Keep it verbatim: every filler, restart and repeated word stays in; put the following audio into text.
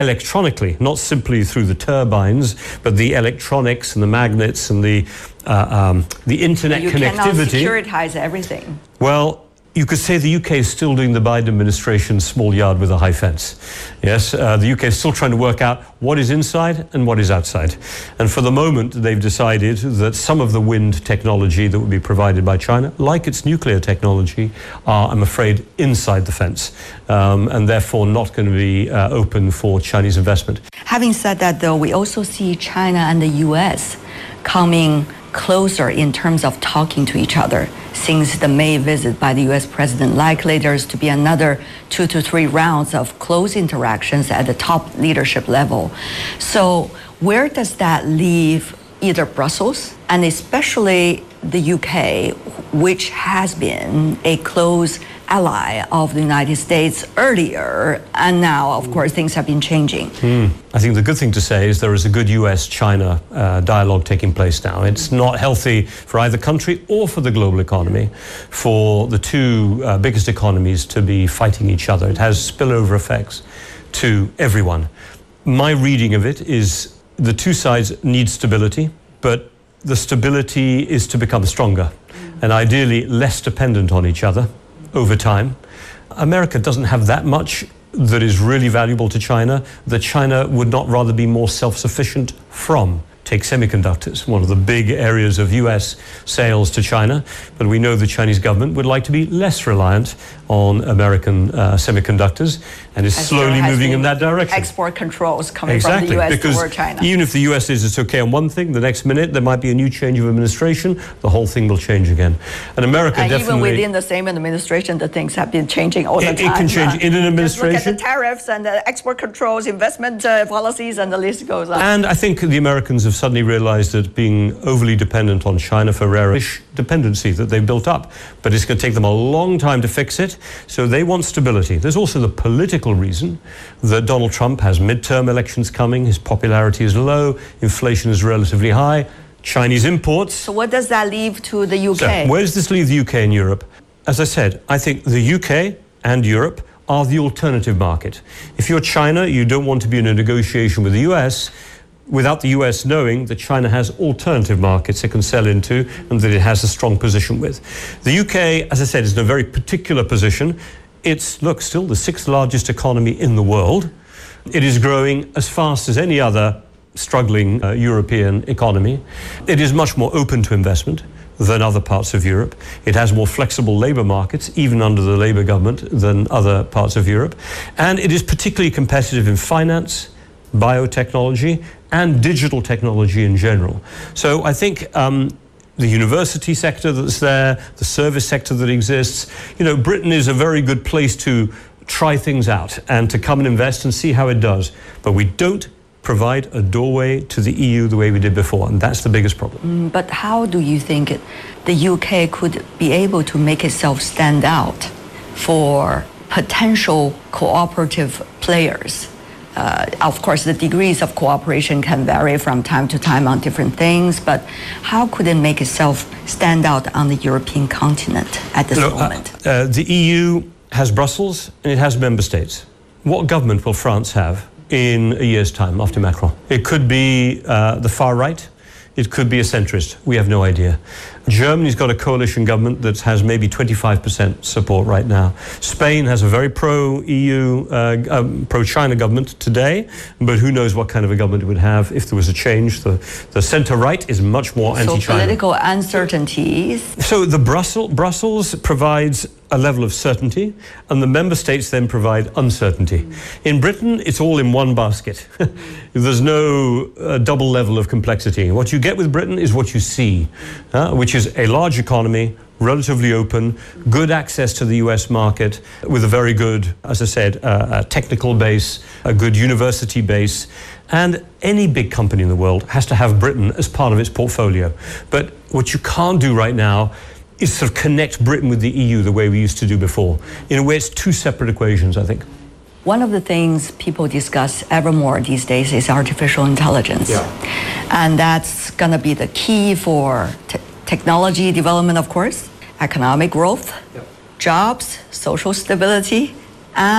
electronically, not simply through the turbines, but the electronics and the magnets and the uh, um, the internet you connectivity. You cannot securitize everything. Well, you could say the U K is still doing the Biden administration's small yard with a high fence. Yes, uh, the U K is still trying to work out what is inside and what is outside. And for the moment, they've decided that some of the wind technology that would be provided by China, like its nuclear technology, are, I'm afraid, inside the fence, um, and therefore not going to be uh, open for Chinese investment. Having said that, though, we also see China and the U S coming closer in terms of talking to each other. Since the May visit by the U S president, likely there's to be another two to three rounds of close interactions at the top leadership level. So where does that leave either Brussels and especially the U K, which has been a close ally of the United States earlier, and now, of course, things have been changing. Mm. I think the good thing to say is there is a good U S China uh, dialogue taking place now. It's not healthy for either country or for the global economy for the two uh, biggest economies to be fighting each other. It has spillover effects to everyone. My reading of it is the two sides need stability, but the stability is to become stronger and ideally less dependent on each other over time. America doesn't have that much that is really valuable to China that China would not rather be more self-sufficient from. Take semiconductors, one of the big areas of U S sales to China, but we know the Chinese government would like to be less reliant on American uh, semiconductors and is As slowly moving in that direction. Export controls coming exactly, from the U S because toward China. Even if the U S says it's okay on one thing, the next minute there might be a new change of administration, the whole thing will change again. And America and definitely... even within the same administration, the things have been changing all it, the time. It can change uh, in an administration. Just look at the tariffs and the export controls, investment uh, policies, and the list goes on. And I think the Americans have suddenly realized that being overly dependent on China for rare dependency that they've built up, but it's going to take them a long time to fix it. So they want stability. There's also the political reason that Donald Trump has midterm elections coming, his popularity is low, inflation is relatively high, Chinese imports. So what does that leave to the U K? So where does this leave the U K and Europe? As I said, I think the U K and Europe are the alternative market. If you're China, you don't want to be in a negotiation with the U S without the U S knowing that China has alternative markets it can sell into and that it has a strong position with. The U K, as I said, is in a very particular position. It's, look, still the sixth largest economy in the world. It is growing as fast as any other struggling uh, European economy. It is much more open to investment than other parts of Europe. It has more flexible labour markets, even under the Labour government, than other parts of Europe. And it is particularly competitive in finance, biotechnology, and digital technology in general. So I think um, the university sector that's there, the service sector that exists, you know, Britain is a very good place to try things out and to come and invest and see how it does. But we don't provide a doorway to the E U the way we did before, and that's the biggest problem. Mm, but how do you think it, the U K could be able to make itself stand out for potential cooperative players? Uh, of course, the degrees of cooperation can vary from time to time on different things, but how could it make itself stand out on the European continent at this Look, moment? Uh, uh, the E U has Brussels and it has member states. What government will France have in a year's time after Macron? It could be uh, the far right. It could be a centrist. We have no idea. Germany's got a coalition government that has maybe twenty-five percent support right now. Spain has a very pro-E U, uh, um, pro-China government today, but who knows what kind of a government it would have if there was a change. The, the centre-right is much more so anti-China. So political uncertainties. So the Brussels, Brussels provides a level of certainty, and the member states then provide uncertainty. Mm. In Britain, it's all in one basket. There's no uh, double level of complexity. What you get with Britain is what you see, uh, which is a large economy, relatively open, good access to the U S market, with a very good, as I said, uh, a technical base, a good university base. And any big company in the world has to have Britain as part of its portfolio. But what you can't do right now is sort of connect Britain with the E U the way we used to do before. In a way, it's two separate equations, I think. One of the things people discuss ever more these days is artificial intelligence. Yeah. And that's going to be the key for te- technology development, of course, economic growth, yep. jobs, social stability.